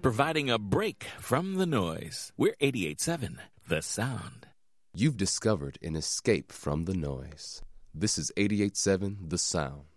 providing a break from the noise. We're 88.7 The Sound. You've discovered an escape from the noise. This is 88.7 The Sound.